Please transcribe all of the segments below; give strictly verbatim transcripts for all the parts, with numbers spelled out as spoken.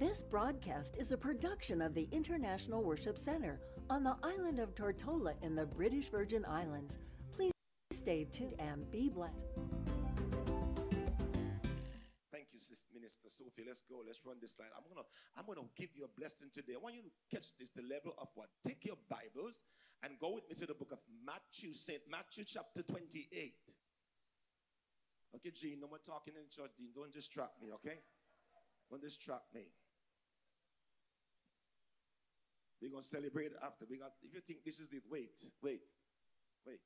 This broadcast is a production of the International Worship Center on the island of Tortola in the British Virgin Islands. Please stay tuned and be blessed. Thank you, Sister Minister Sophie. Let's go. Let's run this slide. I'm gonna, I'm gonna give you a blessing today. I want you to catch this, the level of what? Take your Bibles and go with me to the book of Matthew, Saint Matthew chapter twenty-eight. Okay, Gene, no more talking in church, Dean. Don't distract me, okay? Don't distract me. We're going to celebrate after. Because if you think this is it, wait, wait, wait.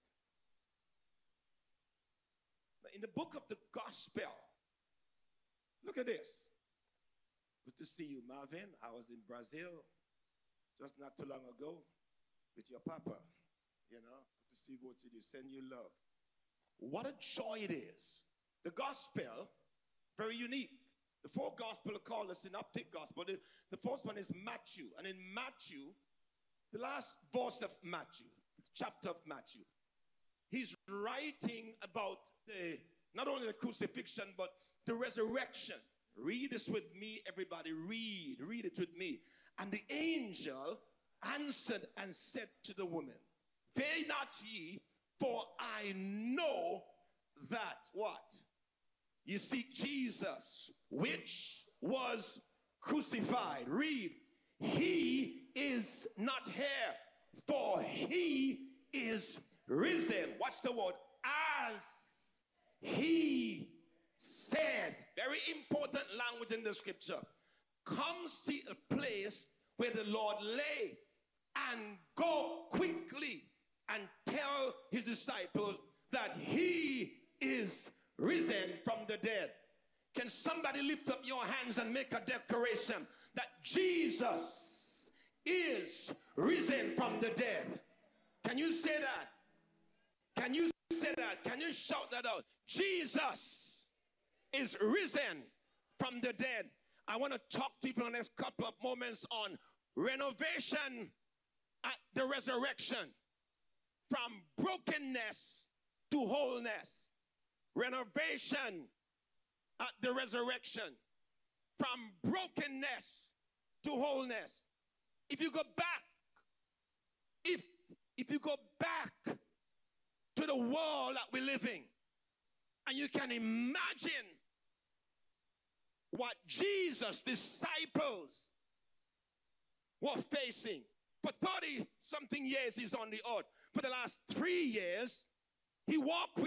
Now, in the book of the gospel, look at this. Good to see you, Marvin. I was in Brazil just not too long ago with your papa. You know, good to see both of you. Send you love. What a joy it is. The gospel, very unique. The four gospels are called the synoptic gospel. The, the first one is Matthew. And in Matthew, the last verse of Matthew, chapter of Matthew, he's writing about the, not only the crucifixion, but the resurrection. Read this with me, everybody. Read. Read it with me. And the angel answered and said to the woman, "Fear not ye, for I know that," what? "You seek Jesus, which was crucified." Read. "He is not here, for he is risen." What's the word? "As he said." Very important language in the scripture. Come see a place where the Lord lay, and go quickly and tell his disciples that he is risen from the dead. Can somebody lift up your hands and make a declaration that Jesus is risen from the dead? Can you say that? Can you say that? Can you shout that out? Jesus is risen from the dead. I want to talk to you for the next couple of moments on renovation at the resurrection. From brokenness to wholeness. Renovation at the resurrection. From brokenness to wholeness. If you go back, if, if you go back to the world that we're living, and you can imagine what Jesus' disciples were facing. For thirty something years he's on the earth. For the last three years, he walked with